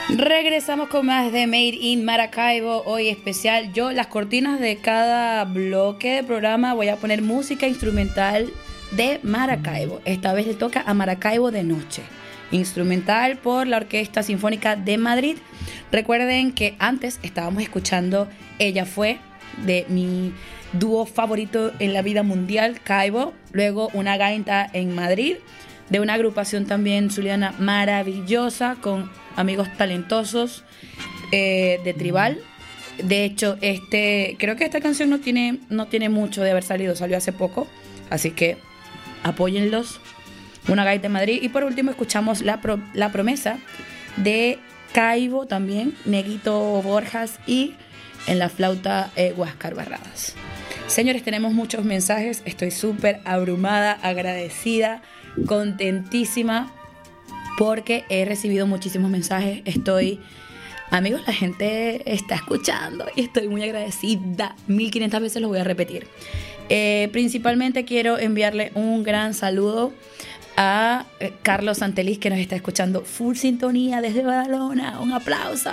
Regresamos con más de Made in Maracaibo, hoy especial. Yo las cortinas de cada bloque de programa voy a poner música instrumental de Maracaibo. Esta vez le toca a Maracaibo de Noche, instrumental por la Orquesta Sinfónica de Madrid. Recuerden que antes estábamos escuchando Ella Fue, de mi dúo favorito en la vida mundial, Caibo. Luego Una Gaita en Madrid, de una agrupación también zuliana maravillosa, con amigos talentosos de Tribal. De hecho, creo que esta canción no tiene mucho de haber salido, salió hace poco, así que apóyenlos. Una Gaita en Madrid. Y por último escuchamos La Promesa de Caibo también, Neguito Borjas, y en la flauta Huáscar Barradas. Señores, tenemos muchos mensajes, estoy súper abrumada, agradecida, contentísima, porque he recibido muchísimos mensajes. Amigos, la gente está escuchando y estoy muy agradecida. 1500 veces lo voy a repetir. Principalmente quiero enviarle un gran saludo a Carlos Santeliz, que nos está escuchando full sintonía desde Badalona. Un aplauso.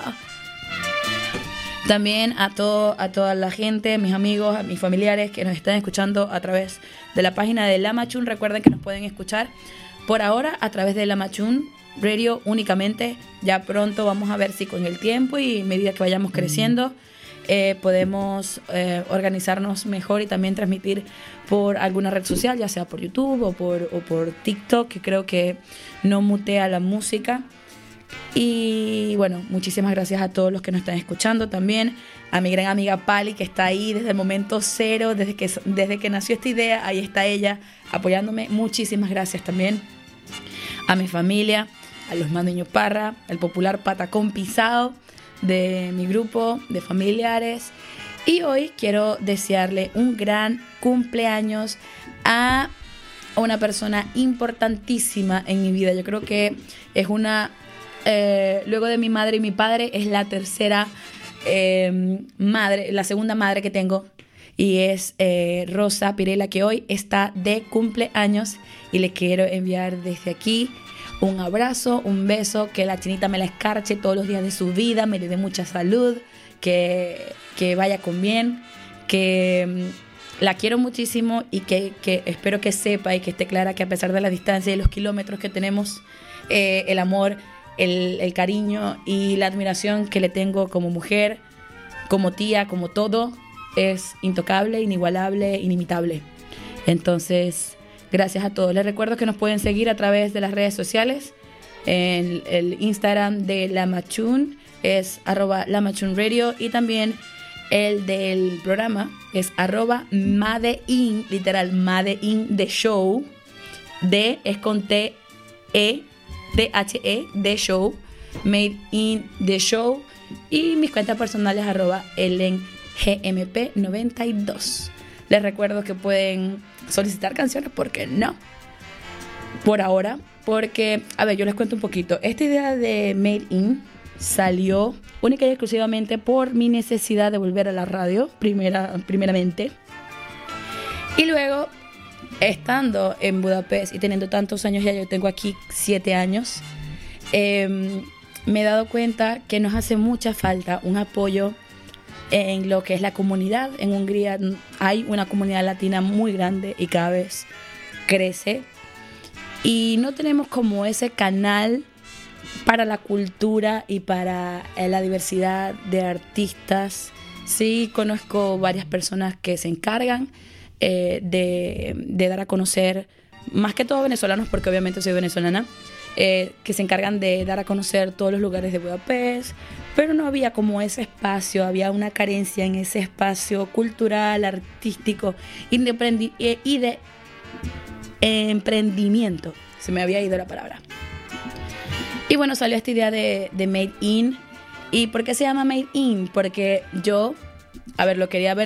También a toda la gente, mis amigos, a mis familiares que nos están escuchando a través de la página de La Machún. Recuerden que nos pueden escuchar por ahora a través de La Machún Radio únicamente. Ya pronto vamos a ver si con el tiempo y a medida que vayamos creciendo podemos organizarnos mejor y también transmitir por alguna red social, ya sea por YouTube o por TikTok, que creo que no mutea la música. Y bueno, muchísimas gracias a todos los que nos están escuchando, también a mi gran amiga Pali, que está ahí desde el momento cero, desde que nació esta idea. Ahí está ella apoyándome. Muchísimas gracias también a mi familia, a los Mandueño Parra, al popular Patacón Pisado de mi grupo de familiares. Y hoy quiero desearle un gran cumpleaños a una persona importantísima en mi vida. Yo creo que es luego de mi madre y mi padre, es la tercera madre, la segunda madre que tengo, y es Rosa Pirela, que hoy está de cumpleaños, y le quiero enviar desde aquí un abrazo, un beso, que la chinita me la escarche todos los días de su vida, me le dé mucha salud, que vaya con bien, que la quiero muchísimo, y que espero que sepa y que esté clara que a pesar de la distancia y los kilómetros que tenemos, el amor, el cariño y la admiración que le tengo como mujer, como tía, como todo, es intocable, inigualable, inimitable. Entonces, gracias a todos. Les recuerdo que nos pueden seguir a través de las redes sociales. En el Instagram de La Machún es @LaMachúnRadio, y también el del programa es @Madein, literal, Madein The Show. D es con THE The Show, Made in The Show. Y mis cuentas personales @ElenGMP92. Les recuerdo que pueden solicitar canciones, ¿por qué no? Por ahora, porque, a ver, yo les cuento un poquito. Esta idea de Made in salió única y exclusivamente por mi necesidad de volver a la radio, primeramente. Y luego, estando en Budapest y teniendo tantos años, ya yo tengo aquí 7 años, me he dado cuenta que nos hace mucha falta un apoyo en lo que es la comunidad. En Hungría hay una comunidad latina muy grande y cada vez crece, y no tenemos como ese canal para la cultura y para la diversidad de artistas. Sí, conozco varias personas que se encargan de dar a conocer, más que todo venezolanos, porque obviamente soy venezolana, que se encargan de dar a conocer todos los lugares de Budapest, pero no había como ese espacio, había una carencia en ese espacio cultural, artístico y de emprendimiento. Se me había ido la palabra. Y bueno, salió esta idea de Made in. ¿Y por qué se llama Made in? Porque yo, a ver, lo quería ver